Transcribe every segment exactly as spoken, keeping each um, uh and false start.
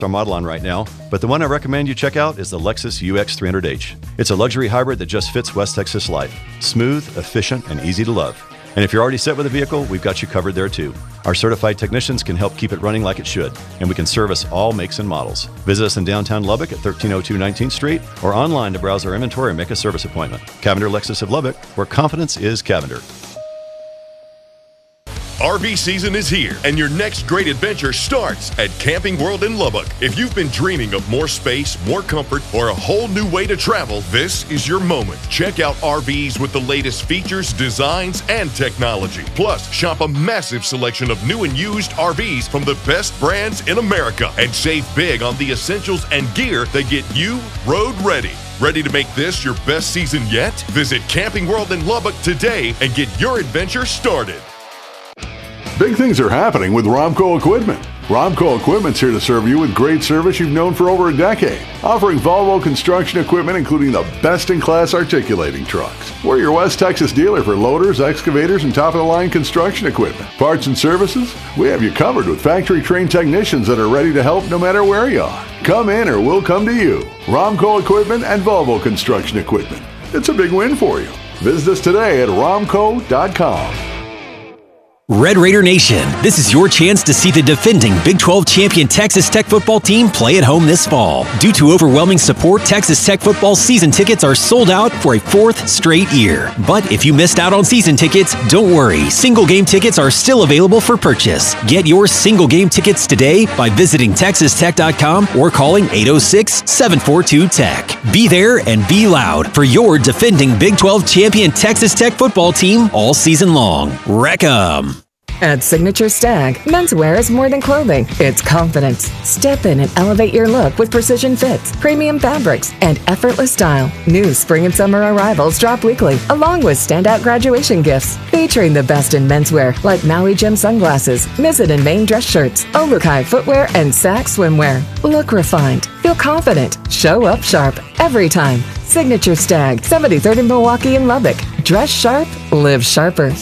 our model on right now, but the one I recommend you check out is the Lexus U X three hundred H. It's a luxury hybrid that just fits West Texas life. Smooth, efficient, and easy to love. And if you're already set with a vehicle, we've got you covered there too. Our certified technicians can help keep it running like it should, and we can service all makes and models. Visit us in downtown Lubbock at thirteen oh two nineteenth Street or online to browse our inventory and make a service appointment. Cavender Lexus of Lubbock, where confidence is Cavender. R V season is here, and your next great adventure starts at Camping World in Lubbock. If you've been dreaming of more space, more comfort, or a whole new way to travel, this is your moment. Check out R Vs with the latest features, designs, and technology. Plus, shop a massive selection of new and used R Vs from the best brands in America, and save big on the essentials and gear that get you road ready. Ready to make this your best season yet? Visit Camping World in Lubbock today and get your adventure started. Big things are happening with Romco Equipment. Romco Equipment's here to serve you with great service you've known for over a decade, offering Volvo construction equipment including the best-in-class articulating trucks. We're your West Texas dealer for loaders, excavators, and top-of-the-line construction equipment. Parts and services? We have you covered with factory-trained technicians that are ready to help no matter where you are. Come in or we'll come to you. Romco Equipment and Volvo construction equipment. It's a big win for you. Visit us today at romco dot com. Red Raider Nation, this is your chance to see the defending Big twelve champion Texas Tech football team play at home this fall. Due to overwhelming support, Texas Tech football season tickets are sold out for a fourth straight year. But if you missed out on season tickets, don't worry. Single game tickets are still available for purchase. Get your single game tickets today by visiting texas tech dot com or calling eight oh six, seven four two, T E C. Be there and be loud for your defending Big twelve champion Texas Tech football team all season long. Wreck 'em. At Signature Stag, menswear is more than clothing. It's confidence. Step in and elevate your look with precision fits, premium fabrics, and effortless style. New spring and summer arrivals drop weekly, along with standout graduation gifts. Featuring the best in menswear like Maui Jim sunglasses, Mizzen and Maine dress shirts, Olukai footwear, and Sac swimwear. Look refined. Feel confident. Show up sharp. Every time. Signature Stag, seventy-third in Milwaukee and Lubbock. Dress sharp. Live sharper.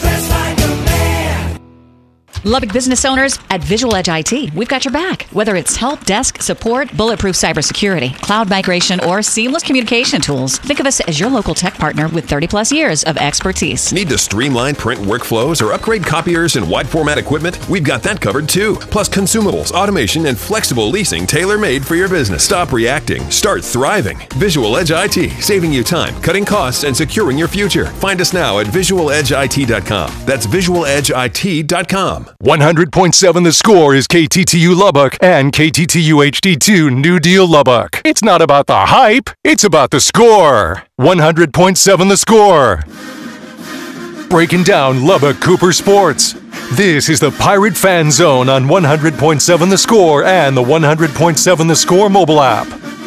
Lubbock business owners, at Visual Edge I T, we've got your back. Whether it's help desk, support, bulletproof cybersecurity, cloud migration, or seamless communication tools, think of us as your local tech partner with thirty plus years of expertise. Need to streamline print workflows or upgrade copiers and wide format equipment? We've got that covered too. Plus consumables, automation, and flexible leasing tailor-made for your business. Stop reacting. Start thriving. Visual Edge I T, saving you time, cutting costs, and securing your future. Find us now at visual edge I T dot com. That's visual edge I T dot com. one hundred point seven The Score is K T T U Lubbock and K T T U H D two New Deal Lubbock. It's not about the hype, it's about the score. one hundred point seven The Score. Breaking down Lubbock Cooper sports. This is the Pirate Fan Zone on one hundred point seven The Score and the one hundred point seven The Score mobile app.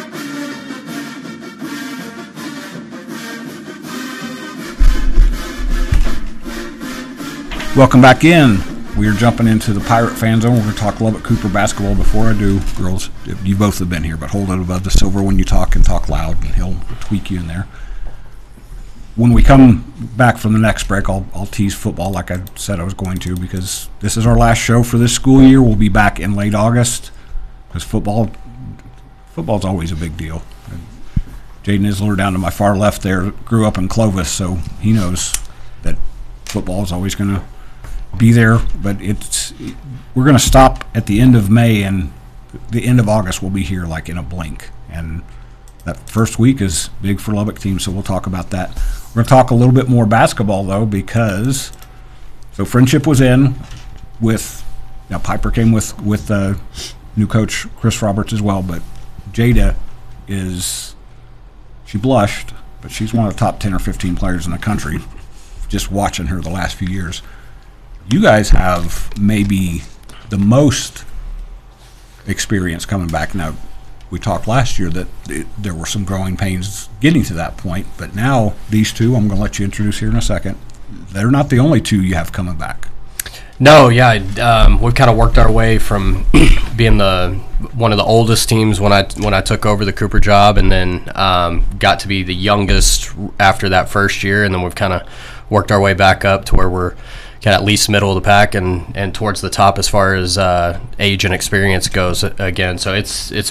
Welcome back in. We are jumping into the Pirate Fan Zone. We're going to talk Lubbock Cooper basketball. Before I do, girls, you both have been here, but hold it above the silver when you talk and talk loud, and he'll tweak you in there. When we come back from the next break, I'll, I'll tease football like I said I was going to, because this is our last show for this school year. We'll be back in late August, because football football's always a big deal. Jaden Isler down to my far left there grew up in Clovis, so he knows that football is always going to be there, but it's we're going to stop at the end of May, and the end of August we'll be here like in a blink, and that first week is big for Lubbock team, so we'll talk about that. We're going to talk a little bit more basketball though, because so Friendship was in with now Piper came with with uh, new coach Chris Roberts as well, but Jada is she blushed, but she's one of the top ten or fifteen players in the country. Just watching her the last few years. You guys have maybe the most experience coming back. Now, we talked last year that it, there were some growing pains getting to that point, but now these two, I'm going to let you introduce here in a second, they're not the only two you have coming back. No, yeah, um, we've kind of worked our way from being the one of the oldest teams when I when I took over the Cooper job, and then um, got to be the youngest after that first year, and then we've kind of worked our way back up to where we're kind of at least middle of the pack and, and towards the top as far as uh, age and experience goes again. So it's it's